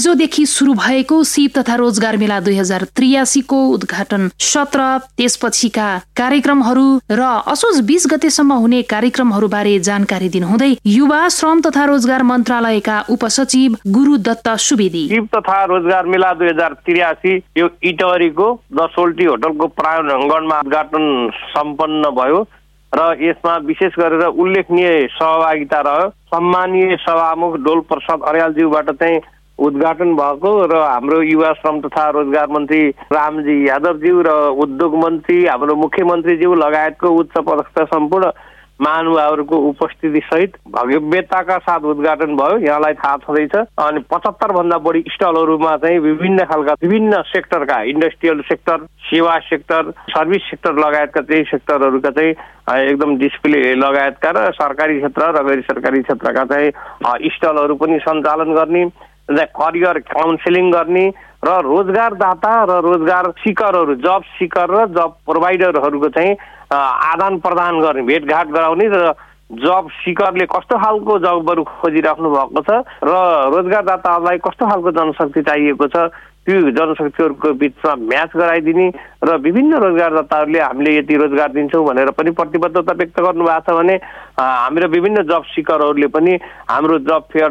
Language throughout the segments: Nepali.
हिजोदेखि सुरु भएको सिप तथा रोजगार मेला 2083 को उद्घाटन सत्र, त्यसपछिका कार्यक्रमहरू र असोज 20 गतेसम्म हुने कार्यक्रमहरूबारे जानकारी दिनुहुँदै युवा श्रम तथा रोजगार मन्त्रालयका उपसचिव गुरुदत्त सुवेदी। सिप तथा रोजगार मेला 2083 यो इटहरीको द सोल्टी होटलको प्राङ्गणमा उद्घाटन सम्पन्न भयो र यसमा विशेष गरेर उल्लेखनीय सहभागिता रह्यो। सम्मानीय सभामुख डोल प्रसाद अर्यालज्यूबाट चाहिँ उद्घाटन भएको र हाम्रो युवा श्रम तथा रोजगार मन्त्री रामजी यादवज्यू र उद्योग मन्त्री हाम्रो मुख्यमन्त्रीज्यू लगायतको उच्च पदस्थ सम्पूर्ण महानुभावहरूको उपस्थिति सहित भव्यताका साथ उद्घाटन भयो। यहाँलाई थाहा छँदैछ। अनि 75 भन्दा बढी स्टलहरूमा चाहिँ विभिन्न सेक्टरका इन्डस्ट्रियल सेक्टर, सेवा सेक्टर, सर्भिस सेक्टर लगायतका चाहिँ सेक्टरहरूका चाहिँ एकदम डिस्प्ले लगायतका र सरकारी क्षेत्र र गैर सरकारी क्षेत्रका चाहिँ स्टलहरू पनि सञ्चालन गर्ने, करियर काउन्सिलिङ गर्ने र रोजगारदाता र रोजगार सिकरहरू, जब सिकर र जब प्रोभाइडरहरूको चाहिँ आदान प्रदान गर्ने, भेटघाट गराउने र जब सिकरले कस्तो खालको जबहरू खोजिराख्नु भएको छ र रोजगारदाताहरूलाई कस्तो खालको जनशक्ति चाहिएको छ त्यो जनशक्तिहरूको बिचमा म्याच गराइदिने र विभिन्न रोजगारदाताहरूले हामीले यति रोजगार दिन्छौँ भनेर पनि प्रतिबद्धता व्यक्त गर्नुभएको छ भने हाम्रो विभिन्न जब सिकरहरूले पनि हाम्रो जब फेयर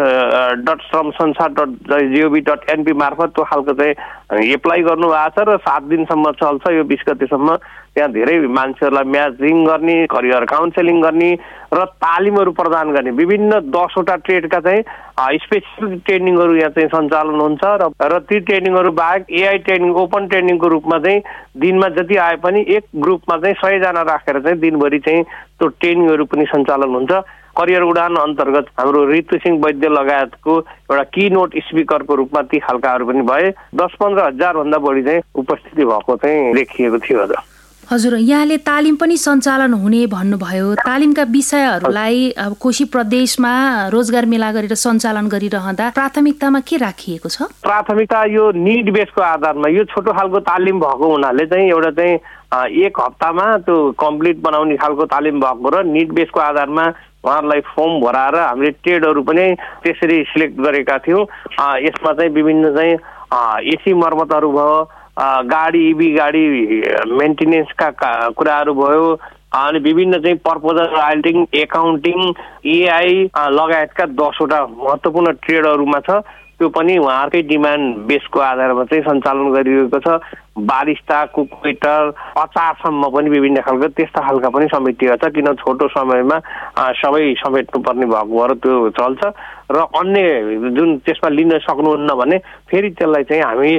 .श्रमसंसार.gov.np मार्फत त्यो खालको चाहिँ एप्लाई गर्नुभएको छ र 7 दिनसम्म चल्छ। यो 20 गतेसम्म त्यहाँ धेरै मान्छेहरूलाई म्याचिङ गर्ने, करियर काउन्सिलिङ गर्ने र तालिमहरू प्रदान गर्ने विभिन्न 10 वटा ट्रेडका चाहिँ स्पेसिफिक ट्रेनिङहरू यहाँ चाहिँ सञ्चालन हुन्छ र ती ट्रेनिङहरू बाहेक एआई ट्रेनिङ, ओपन ट्रेनिङको रूपमा चाहिँ दिनमा जति आए पनि एक ग्रुपमा चाहिँ 100 जना राखेर चाहिँ दिनभरि चाहिँ त्यो ट्रेनिङहरू पनि सञ्चालन हुन्छ। करियर उडान अन्तर्गत हाम्रो ऋतु सिंह वैद्य लगायतको एउटा की नोट स्पिकरको रूपमा ती खालकाहरू पनि भए। 10-15 हजार भन्दा बढी चाहिँ उपस्थिति भएको चाहिँ देखिएको थियो। हजुर, यहाँले तालिम पनि सञ्चालन हुने भन्नुभयो। तालिमका विषयहरूलाई अब कोशी प्रदेशमा रोजगार मेला गरेर सञ्चालन गरिरहँदा प्राथमिकतामा के राखिएको छ? प्राथमिकता यो निड बेसको आधारमा यो छोटो खालको तालिम भएको हुनाले चाहिँ एउटा चाहिँ एक हप्तामा त्यो कम्प्लिट बनाउने खालको तालिम भएको र निड बेसको आधारमा उहाँहरूलाई फर्म भराएर हामीले ट्रेडहरू पनि त्यसरी सिलेक्ट गरेका थियौँ। यसमा चाहिँ विभिन्न चाहिँ एसी मर्मतहरू भयो, गाडी इभी गाडी मेन्टेनेन्सका कुराहरू भयो, अनि विभिन्न चाहिँ प्रपोजल राइटिङ, एकाउन्टिङ, एआई लगायतका 10 वटा महत्त्वपूर्ण ट्रेडहरूमा छ। त्यो पनि उहाँहरूकै डिमान्ड बेसको आधारमा चाहिँ सञ्चालन गरिएको छ। बारिस्ता, कुकवेटर, अचारसम्म पनि विभिन्न खालको त्यस्ता खालका पनि समितिहरू छ। किन छोटो समयमा सबै समेट्नुपर्ने भएको भएर त्यो चल्छ र अन्य जुन त्यसमा लिन सक्नुहुन्न भने फेरि त्यसलाई चाहिँ हामी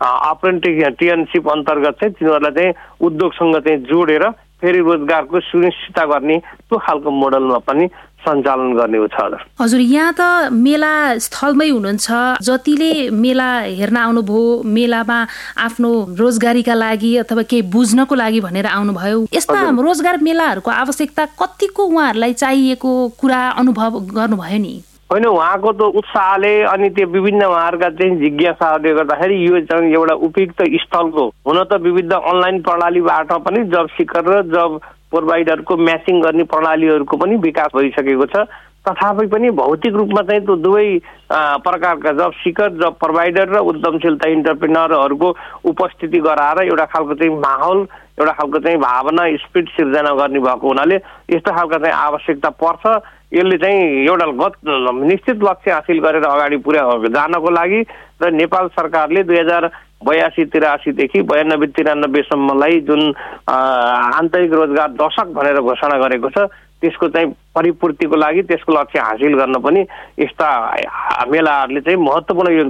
अप्रेन्टिससिप अन्तर्गत चाहिँ तिनीहरूलाई चाहिँ उद्योगसँग चाहिँ जोडेर फेरि रोजगारको सुनिश्चित गर्ने त्यो खालको मोडलमा पनि सञ्चालन गर्ने छ। हजुर, यहाँ त मेला स्थलमै हुनुहुन्छ, जतिले मेला हेर्न आउनुभयो, मेलामा आफ्नो रोजगारीका लागि अथवा केही बुझ्नको लागि भनेर आउनुभयो, यस्ता रोजगार मेलाहरूको आवश्यकता कतिको उहाँहरूलाई चाहिएको कुरा अनुभव गर्नुभयो नि? होइन, उहाँको त उत्साहले अनि त्यो विभिन्न उहाँहरूका चाहिँ जिज्ञासाहरूले गर्दाखेरि यो चाहिँ एउटा उपयुक्त स्थलको हुन त विविध अनलाइन प्रणालीबाट पनि जब सिकर र जब प्रोभाइडरको म्याचिङ गर्ने प्रणालीहरूको पनि विकास भइसकेको छ। तथापि पनि भौतिक रूपमा चाहिँ त्यो दुवै प्रकारका जब सिकर, जब प्रोभाइडर र उद्यमशीलता इन्टरप्रेनरहरूको उपस्थिति गराएर एउटा खालको चाहिँ माहौल, एउटा खालको चाहिँ भावना, स्पिरिट सिर्जना गर्ने भएको हुनाले यस्तो खालको चाहिँ आवश्यकता पर्छ। यसले चाहिँ एउटा निश्चित लक्ष्य हासिल गरेर अगाडि पुर्याउन जानको लागि र नेपाल सरकारले 2082-83 देखि 92-93 सम्मलाई जुन आन्तरिक रोजगार दशक भनेर घोषणा गरेको छ त्यसको चाहिँ परिपूर्तिको लागि, त्यसको लक्ष्य हासिल गर्न पनि यस्ता मेलाहरूले चाहिँ महत्त्वपूर्ण